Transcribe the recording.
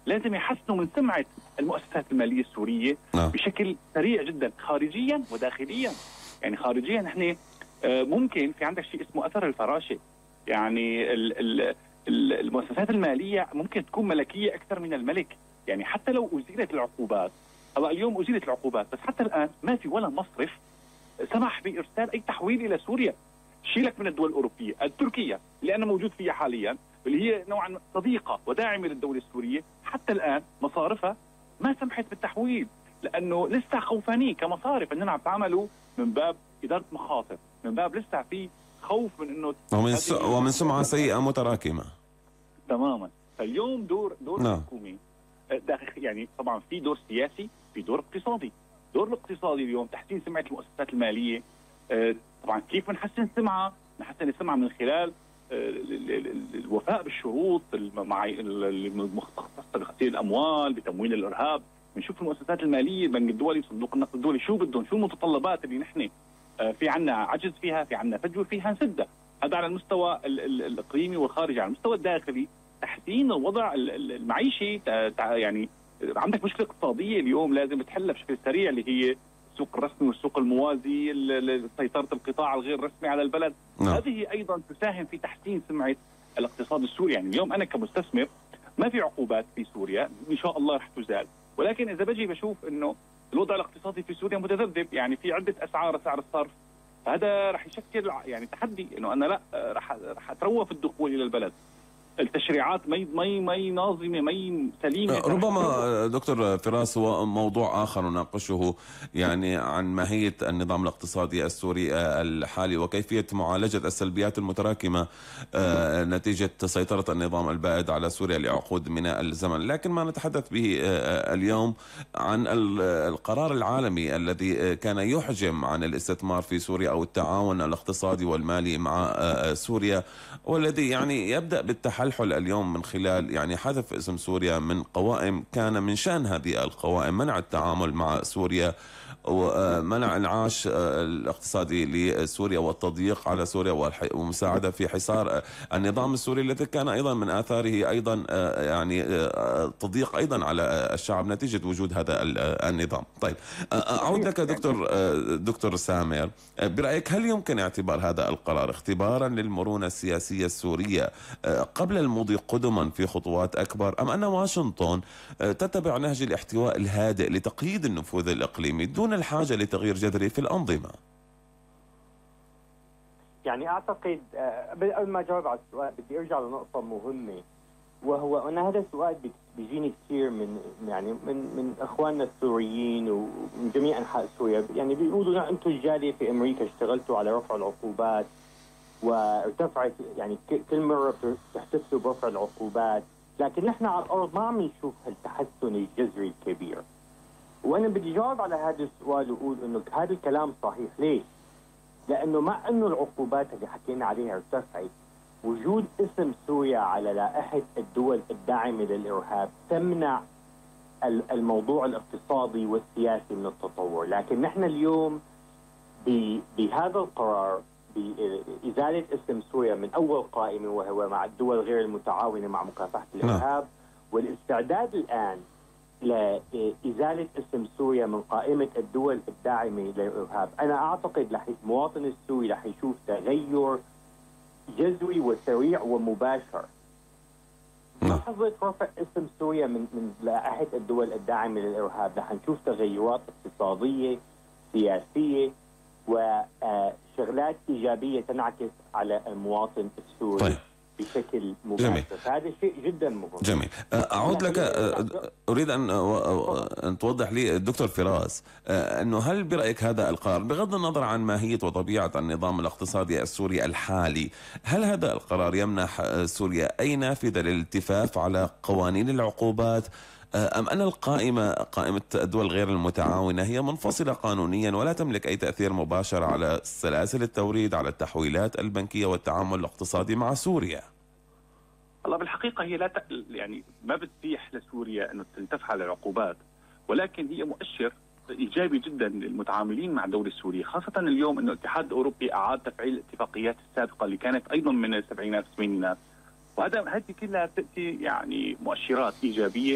لازم يحسنوا من سمعة المؤسسات المالية السورية بشكل سريع جدا خارجيا وداخليا. يعني خارجيا نحن ممكن في عندك شيء اسمه أثر الفراشة، يعني المؤسسات المالية ممكن تكون ملكية أكثر من الملك. يعني حتى لو أزيلت العقوبات، هلا اليوم أزيلت العقوبات بس حتى الآن ما في ولا مصرف سمح بإرسال أي تحويل إلى سوريا. شيلك من الدول الأوروبية، التركية اللي أنا موجود فيها حاليا اللي هي نوعا صديقة وداعمة للدولة السورية، حتى الآن مصارفها ما سمحت بالتحويل، لأنه لسه خوفانين كمصارف أننا عم تعملوا من باب إدارة مخاطر، من باب لسه في خوف من أنه ومن سمعة سيئة متراكمة. تماما. فاليوم دور الحكومة يعني طبعا في دور سياسي، في دور اقتصادي. دور الاقتصادي اليوم تحسين سمعة المؤسسات المالية. طبعا كيف نحسن السمعة؟ نحسن السمعة من خلال الوفاء بالشروط المختصة بغسيل الأموال، بتمويل الإرهاب. بنشوف المؤسسات المالية، البنك الدولي، صندوق النقد الدولي، شو بدهم، شو المتطلبات اللي نحن في عنا عجز فيها، في عنا فجوة فيها، نسدها. هذا على المستوى الإقليمي والخارجي. على المستوى الداخلي تحسين الوضع المعيشي. يعني عندك مشكلة اقتصادية اليوم لازم تحلها بشكل سريع، اللي هي السوق الرسمي والسوق الموازي، سيطرة القطاع الغير رسمي على البلد. هذه أيضا تساهم في تحسين سمعة الاقتصاد السوري. يعني اليوم أنا كمستثمر ما في عقوبات في سوريا، إن شاء الله رح تزال، ولكن إذا بجي بشوف إنه الوضع الاقتصادي في سوريا متذبذب، يعني في عدة أسعار، سعر الصرف، فهذا رح يشكل يعني تحدي إنه أنا لا رح أتروى في الدخول إلى البلد. التشريعات مي ناظمه، مي سليمه. ربما دكتور فراس هو موضوع اخر نناقشه، يعني عن ماهيه النظام الاقتصادي السوري الحالي وكيفيه معالجه السلبيات المتراكمه نتيجه سيطره النظام البائد على سوريا لعقود من الزمن، لكن ما نتحدث به اليوم عن القرار العالمي الذي كان يحجم عن الاستثمار في سوريا او التعاون الاقتصادي والمالي مع سوريا، والذي يعني يبدا بالتحلل اليوم من خلال يعني حذف اسم سوريا من قوائم كان من شأن هذه القوائم منع التعامل مع سوريا ومنع انعاش الاقتصادي لسوريا والتضييق على سوريا والمساعدة في حصار النظام السوري الذي كان أيضا من آثاره أيضا يعني تضييق أيضا على الشعب نتيجة وجود هذا النظام. طيب أعود لك دكتور سامر، برأيك هل يمكن اعتبار هذا القرار اختبارا للمرونة السياسية السورية قبل المضي قدما في خطوات أكبر، أم أن واشنطن تتبع نهج الاحتواء الهادئ لتقييد النفوذ الإقليمي دون الحاجة لتغيير جذري في الأنظمة؟ يعني أعتقد قبل ما أجاوب على السؤال بدي أرجع لنقطة مهمة، وهو أن هذا السؤال بيجيني كثير من إخواننا السوريين ومن جميع أنحاء سوريا، يعني بيقولوا أنتم الجالية في أمريكا اشتغلتوا على رفع العقوبات وارتفعت، يعني كل مرة تحتفلوا برفع العقوبات، لكن نحن على الأرض ما عم نشوف هالتحسن الجذري الكبير. وأنا بدي جاوب على هذا السؤال وأقول إنه هذا الكلام صحيح. ليش؟ لأنه مع إنه العقوبات اللي حكينا عليها ارتفعت، وجود اسم سوريا على لائحة الدول الداعمة للإرهاب تمنع الموضوع الاقتصادي والسياسي من التطور. لكن نحن اليوم بهذا القرار بإزالة اسم سوريا من أول قائمة، وهو مع الدول غير المتعاونة مع مكافحة الإرهاب، والاستعداد الآن لإزالة اسم سوريا من قائمة الدول الداعمة للإرهاب، أنا أعتقد المواطن السوري رح يشوف تغير جذري وسريع ومباشر. لحظة رفع اسم سوريا من لائحة الدول الداعمة للإرهاب رح نشوف تغيرات اقتصادية، سياسية، وشغلات إيجابية تنعكس على المواطن السوري. طيب. بشكل مباشر. هذا شيء جدا مهم. جميل. أعود لك، أريد أن توضح لي دكتور فراس أنه هل برأيك هذا القرار بغض النظر عن ماهية وطبيعة النظام الاقتصادي السوري الحالي، هل هذا القرار يمنح سوريا أي نافذة للالتفاف على قوانين العقوبات، أم أن قائمة الدول غير المتعاونة هي منفصلة قانونيا ولا تملك أي تأثير مباشر على سلاسل التوريد، على التحويلات البنكية والتعامل الاقتصادي مع سوريا؟ الله بالحقيقة هي لا يعني ما بتتيح لسوريا أنه تنتفع على العقوبات، ولكن هي مؤشر إيجابي جدا للمتعاملين مع الدولة السورية، خاصة اليوم أنه الاتحاد الأوروبي أعاد تفعيل الاتفاقيات السابقة اللي كانت أيضا من السبعينات والثمانينات، وهذه كلها تأتي يعني مؤشرات إيجابية